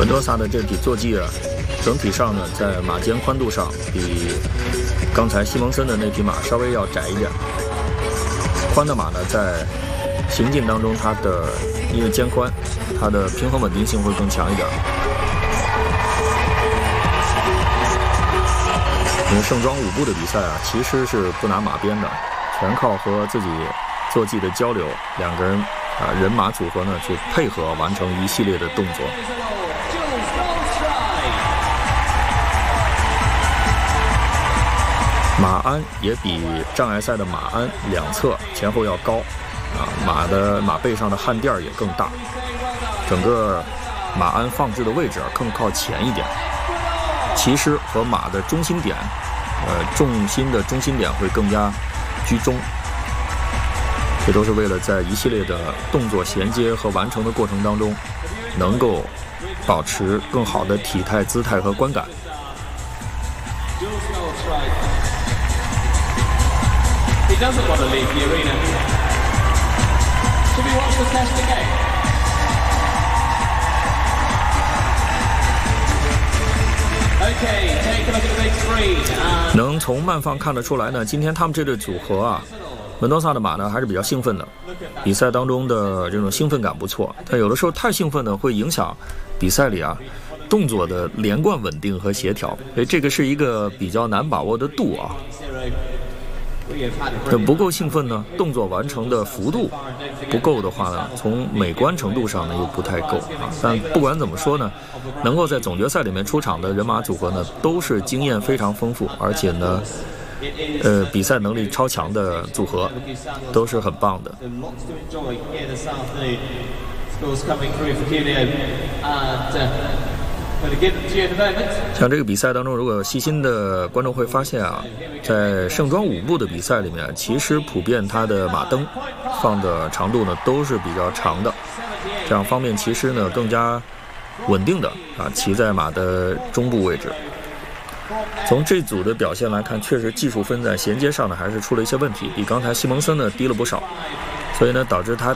门多萨的这匹坐骑啊，整体上呢，在马肩宽度上比刚才西蒙森的那匹马稍微要窄一点。宽的马呢，在行进当中，它的因为肩宽，它的平衡稳定性会更强一点。因为盛装舞步的比赛啊，其实是不拿马鞭的，全靠和自己坐骑的交流，两个人人马组合呢去配合完成一系列的动作。马鞍也比障碍赛的马鞍两侧前后要高马背上的焊垫也更大，整个马鞍放置的位置更靠前一点，骑师和马的中心点重心的中心点会更加居中，这都是为了在一系列的动作衔接和完成的过程当中能够保持更好的体态姿态和观感。 He doesn't want to leave the arena. Should we watch the test again? Okay, take a look at the big screen. 能从慢放看得出来呢，今天他们这对组合啊，门多萨的马呢还是比较兴奋的，比赛当中的这种兴奋感不错。但有的时候太兴奋呢，会影响比赛里啊动作的连贯稳定和协调，所以这个是一个比较难把握的度啊。不够兴奋呢，动作完成的幅度不够的话呢，从美观程度上呢又不太够啊。但不管怎么说呢，能够在总决赛里面出场的人马组合呢，都是经验非常丰富，而且呢，比赛能力超强的组合，都是很棒的。像这个比赛当中，如果细心的观众会发现啊，在盛装舞步的比赛里面，其实普遍它的马蹬放的长度呢都是比较长的，这样方便骑师呢更加稳定的骑在马的中部位置。从这组的表现来看，确实技术分在衔接上呢还是出了一些问题，比刚才西蒙森呢低了不少，所以呢导致他